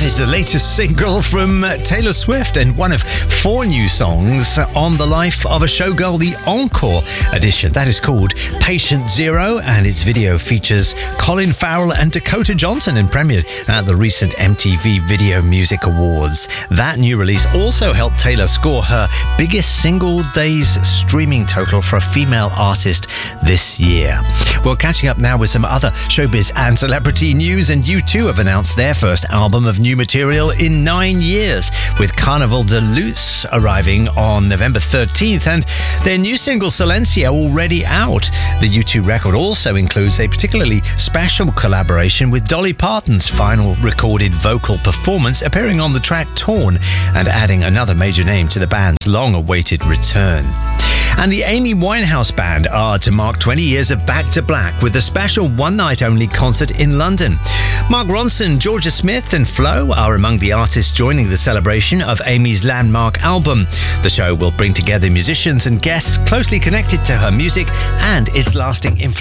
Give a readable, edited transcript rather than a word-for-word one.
That is the latest single from Taylor Swift and one of 4 new songs on the life of a showgirl, the Encore edition. That is called Patient Zero, and its video features Colin Farrell and Dakota Johnson and premiered at the recent MTV Video Music Awards. That new release also helped Taylor score her biggest single day's streaming total for a female artist this year. Well, catching up now with some other showbiz and celebrity news, and U2 have announced their first album of new material in 9 years, with Carnival de Luz arriving on November 13th and their new single Silencio already out. The U2 record also includes a particularly special collaboration with Dolly Parton's final recorded vocal performance, appearing on the track Torn and adding another major name to the band's long-awaited return. And the Amy Winehouse Band are to mark 20 years of Back to Black with a special one-night-only concert in London. Mark Ronson, Georgia Smith and Flo are among the artists joining the celebration of Amy's landmark album. The show will bring together musicians and guests closely connected to her music and its lasting influence